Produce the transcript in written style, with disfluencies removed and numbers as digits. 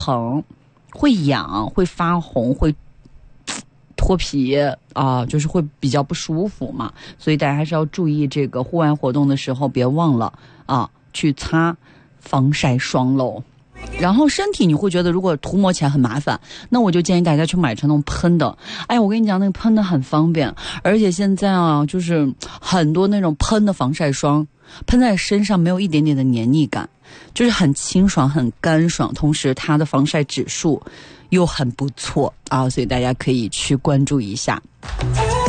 疼，会痒，会发红，会脱皮啊，就是会比较不舒服嘛。所以大家还是要注意这个户外活动的时候，别忘了啊去擦防晒霜喽。然后身体你会觉得如果涂抹起来很麻烦，那我就建议大家去买成那种喷的。哎呀，我跟你讲，那个喷的很方便，而且现在啊，就是很多那种喷的防晒霜，喷在身上没有一点点的黏腻感，就是很清爽很干爽，同时它的防晒指数又很不错啊，所以大家可以去关注一下。